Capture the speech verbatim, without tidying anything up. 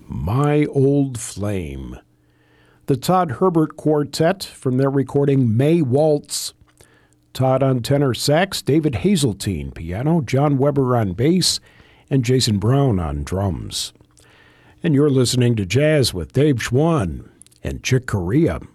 My Old Flame. The Todd Herbert Quartet from their recording May Waltz. Todd on tenor sax, David Hazeltine piano, John Weber on bass, and Jason Brown on drums. And you're listening to Jazz with Dave Schwann and Chick Corea